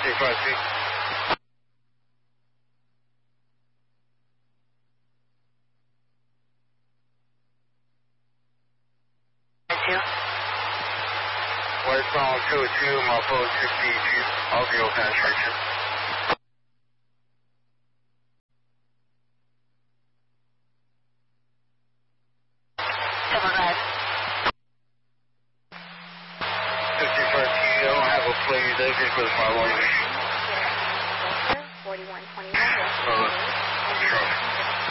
252. Westbound 202, Marco 62, audio penetration. You don't have a plate, they can put my line. 4121. Sure.